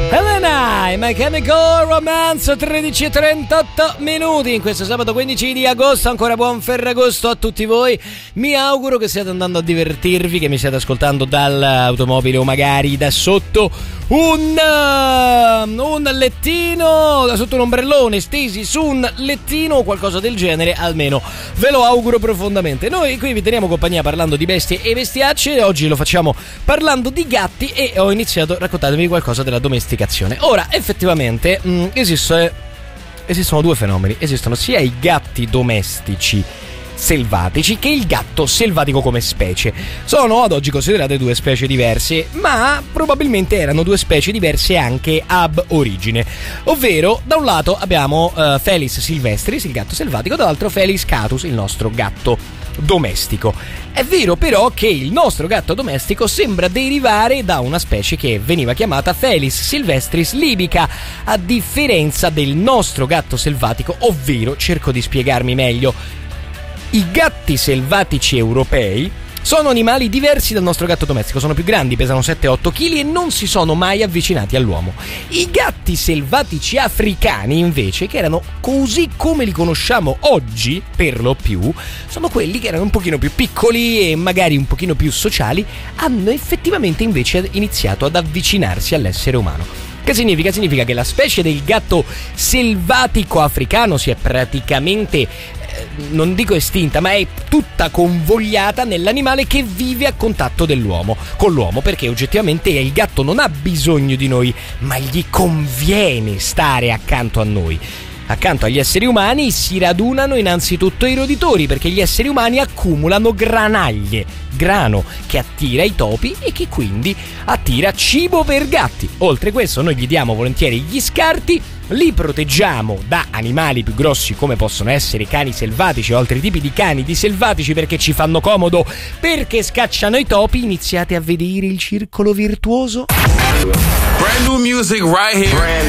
Elena e My Chemical Romance, 13:38 in questo sabato 15 di agosto. Ancora buon Ferragosto a tutti voi. Mi auguro che stiate andando a divertirvi, che mi stiate ascoltando dall'automobile o magari da sotto un lettino, da sotto un ombrellone, stesi su un lettino o qualcosa del genere, almeno ve lo auguro profondamente. Noi qui vi teniamo compagnia parlando di bestie e bestiacce. Oggi lo facciamo parlando di gatti e ho iniziato raccontandovi qualcosa della domesticazione. Ora, effettivamente esistono due fenomeni. Esistono sia i gatti domestici selvatici che il gatto selvatico come specie. Sono ad oggi considerate due specie diverse, ma probabilmente erano due specie diverse anche ab origine. Ovvero, da un lato abbiamo Felis silvestris, il gatto selvatico, dall'altro Felis catus, il nostro gatto domestico. È vero però che il nostro gatto domestico sembra derivare da una specie che veniva chiamata Felis silvestris libica, a differenza del nostro gatto selvatico, ovvero, cerco di spiegarmi meglio, i gatti selvatici europei sono animali diversi dal nostro gatto domestico, sono più grandi, pesano 7-8 kg e non si sono mai avvicinati all'uomo. I gatti selvatici africani invece, che erano così come li conosciamo oggi per lo più, sono quelli che erano un pochino più piccoli e magari un pochino più sociali, hanno effettivamente invece iniziato ad avvicinarsi all'essere umano. Che significa? Significa che la specie del gatto selvatico africano si è praticamente, non dico estinta, ma è tutta convogliata nell'animale che vive a contatto con l'uomo, perché oggettivamente il gatto non ha bisogno di noi, ma gli conviene stare accanto a noi. Accanto agli esseri umani si radunano innanzitutto i roditori, perché gli esseri umani accumulano granaglie, grano che attira i topi e che quindi attira cibo per gatti. Oltre a questo noi gli diamo volentieri gli scarti, li proteggiamo da animali più grossi come possono essere cani selvatici o altri tipi di cani di selvatici, perché ci fanno comodo, perché scacciano i topi. Iniziate a vedere il circolo virtuoso? Brand new music right here.